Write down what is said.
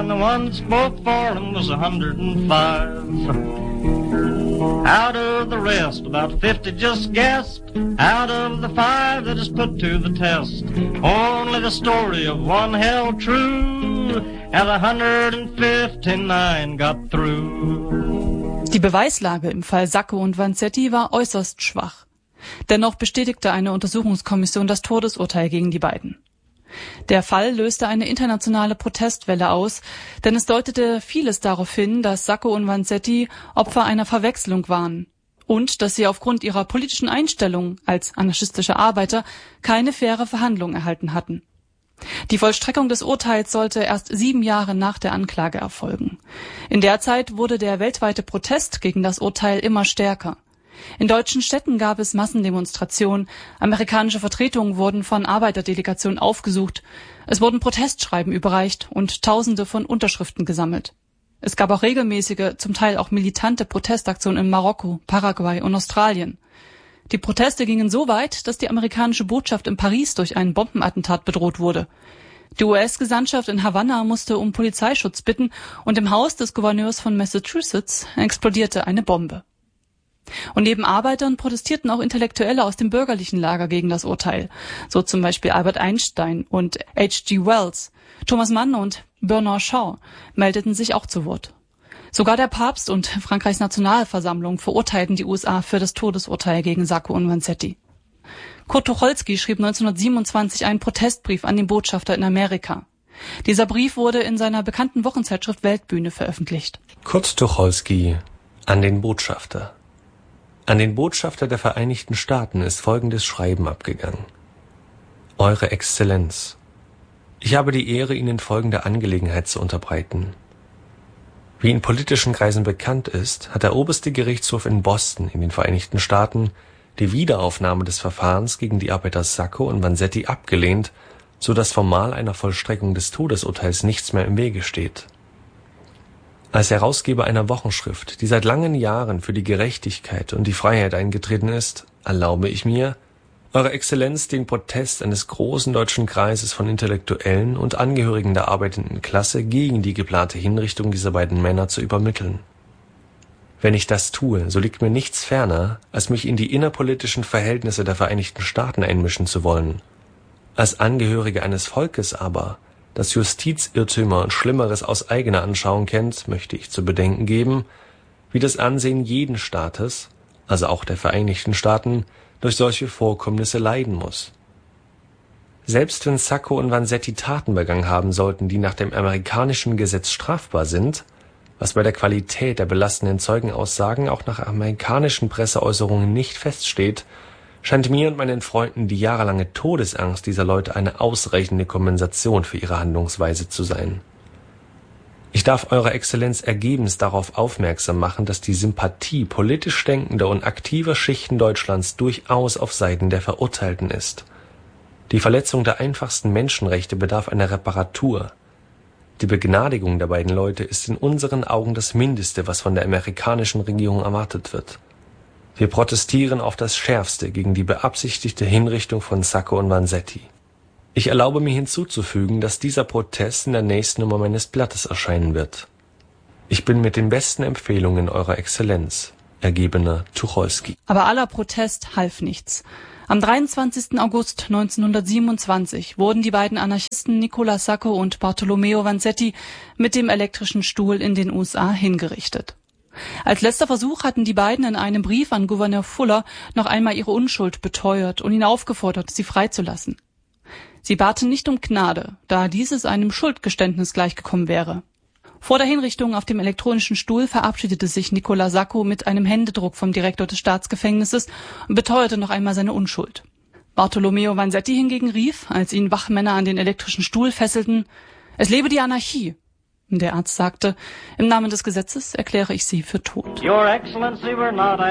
and the one that's both for him was 105. Out of the rest, about 50 just guessed. Out of the 5 that is put to the test, only the story of one held true, and 159 got through. Die Beweislage im Fall Sacco und Vanzetti war äußerst schwach. Dennoch bestätigte eine Untersuchungskommission das Todesurteil gegen die beiden. Der Fall löste eine internationale Protestwelle aus, denn es deutete vieles darauf hin, dass Sacco und Vanzetti Opfer einer Verwechslung waren und dass sie aufgrund ihrer politischen Einstellung als anarchistische Arbeiter keine faire Verhandlung erhalten hatten. Die Vollstreckung des Urteils sollte erst 7 Jahre nach der Anklage erfolgen. In der Zeit wurde der weltweite Protest gegen das Urteil immer stärker. In deutschen Städten gab es Massendemonstrationen, amerikanische Vertretungen wurden von Arbeiterdelegationen aufgesucht, es wurden Protestschreiben überreicht und Tausende von Unterschriften gesammelt. Es gab auch regelmäßige, zum Teil auch militante Protestaktionen in Marokko, Paraguay und Australien. Die Proteste gingen so weit, dass die amerikanische Botschaft in Paris durch ein Bombenattentat bedroht wurde. Die US-Gesandtschaft in Havanna musste um Polizeischutz bitten und im Haus des Gouverneurs von Massachusetts explodierte eine Bombe. Und neben Arbeitern protestierten auch Intellektuelle aus dem bürgerlichen Lager gegen das Urteil, so zum Beispiel Albert Einstein und H.G. Wells. Thomas Mann und Bernard Shaw meldeten sich auch zu Wort. Sogar der Papst und Frankreichs Nationalversammlung verurteilten die USA für das Todesurteil gegen Sacco und Vanzetti. Kurt Tucholsky schrieb 1927 einen Protestbrief an den Botschafter in Amerika. Dieser Brief wurde in seiner bekannten Wochenzeitschrift Weltbühne veröffentlicht. Kurt Tucholsky an den Botschafter. An den Botschafter der Vereinigten Staaten ist folgendes Schreiben abgegangen. Eure Exzellenz, ich habe die Ehre, Ihnen folgende Angelegenheit zu unterbreiten. Wie in politischen Kreisen bekannt ist, hat der oberste Gerichtshof in Boston in den Vereinigten Staaten die Wiederaufnahme des Verfahrens gegen die Arbeiter Sacco und Vanzetti abgelehnt, so dass formal einer Vollstreckung des Todesurteils nichts mehr im Wege steht. Als Herausgeber einer Wochenschrift, die seit langen Jahren für die Gerechtigkeit und die Freiheit eingetreten ist, erlaube ich mir, Eure Exzellenz, den Protest eines großen deutschen Kreises von Intellektuellen und Angehörigen der arbeitenden Klasse gegen die geplante Hinrichtung dieser beiden Männer zu übermitteln. Wenn ich das tue, so liegt mir nichts ferner, als mich in die innerpolitischen Verhältnisse der Vereinigten Staaten einmischen zu wollen. Als Angehörige eines Volkes aber, das Justizirrtümer und Schlimmeres aus eigener Anschauung kennt, möchte ich zu bedenken geben, wie das Ansehen jeden Staates, also auch der Vereinigten Staaten, durch solche Vorkommnisse leiden muss. Selbst wenn Sacco und Vanzetti Taten begangen haben sollten, die nach dem amerikanischen Gesetz strafbar sind, was bei der Qualität der belastenden Zeugenaussagen auch nach amerikanischen Presseäußerungen nicht feststeht, scheint mir und meinen Freunden die jahrelange Todesangst dieser Leute eine ausreichende Kompensation für ihre Handlungsweise zu sein. Ich darf Eure Exzellenz ergebenst darauf aufmerksam machen, dass die Sympathie politisch denkender und aktiver Schichten Deutschlands durchaus auf Seiten der Verurteilten ist. Die Verletzung der einfachsten Menschenrechte bedarf einer Reparatur. Die Begnadigung der beiden Leute ist in unseren Augen das Mindeste, was von der amerikanischen Regierung erwartet wird. Wir protestieren auf das Schärfste gegen die beabsichtigte Hinrichtung von Sacco und Vanzetti. Ich erlaube mir hinzuzufügen, dass dieser Protest in der nächsten Nummer meines Blattes erscheinen wird. Ich bin mit den besten Empfehlungen Eurer Exzellenz, ergebener Tucholsky. Aber aller Protest half nichts. Am 23. August 1927 wurden die beiden Anarchisten Nicola Sacco und Bartolomeo Vanzetti mit dem elektrischen Stuhl in den USA hingerichtet. Als letzter Versuch hatten die beiden in einem Brief an Gouverneur Fuller noch einmal ihre Unschuld beteuert und ihn aufgefordert, sie freizulassen. Sie baten nicht um Gnade, da dieses einem Schuldgeständnis gleichgekommen wäre. Vor der Hinrichtung auf dem elektronischen Stuhl verabschiedete sich Nicola Sacco mit einem Händedruck vom Direktor des Staatsgefängnisses und beteuerte noch einmal seine Unschuld. Bartolomeo Vanzetti hingegen rief, als ihn Wachmänner an den elektrischen Stuhl fesselten, »Es lebe die Anarchie!« Der Arzt sagte, »Im Namen des Gesetzes erkläre ich Sie für tot.« Your Excellency, we're not